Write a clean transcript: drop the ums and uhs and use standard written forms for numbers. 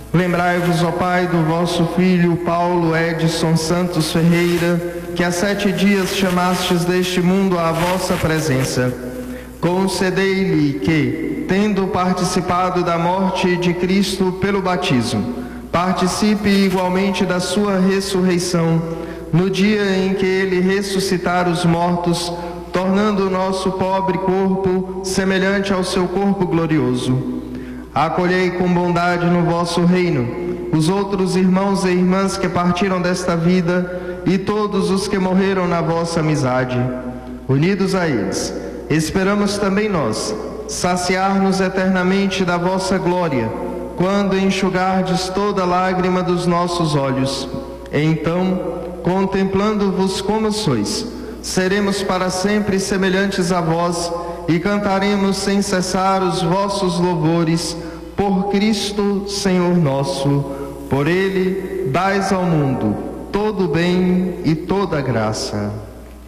Lembrai-vos, ó Pai, do vosso Filho Paulo Edson Santos Ferreira, que há 7 dias chamastes deste mundo à vossa presença. Concedei-lhe que, tendo participado da morte de Cristo pelo batismo, participe igualmente da sua ressurreição, no dia em que ele ressuscitar os mortos, tornando o nosso pobre corpo semelhante ao seu corpo glorioso. Acolhei com bondade no vosso reino os outros irmãos e irmãs que partiram desta vida e todos os que morreram na vossa amizade. Unidos a eles, esperamos também nós saciar-nos eternamente da vossa glória, quando enxugardes toda lágrima dos nossos olhos. Então, contemplando-vos como sois, seremos para sempre semelhantes a vós e cantaremos sem cessar os vossos louvores, por Cristo, Senhor nosso. Por Ele, dais ao mundo todo o bem e toda a graça.